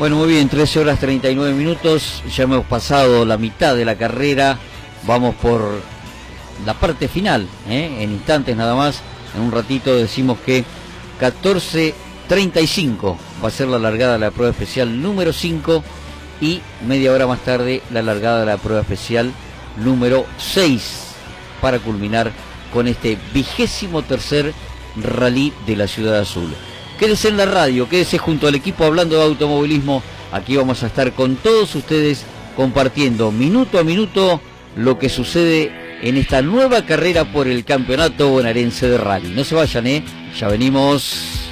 Bueno, muy bien, 13 horas 39 minutos, ya hemos pasado la mitad de la carrera, vamos por la parte final, en instantes nada más, en un ratito decimos que 14:35 va a ser la largada de la prueba especial número 5 y media hora más tarde la largada de la prueba especial número 6 para culminar con este 23º rally de la Ciudad Azul. Quédese en la radio, quédese junto al equipo hablando de automovilismo. Aquí vamos a estar con todos ustedes compartiendo minuto a minuto lo que sucede en esta nueva carrera por el campeonato bonaerense de rally. No se vayan, ya venimos.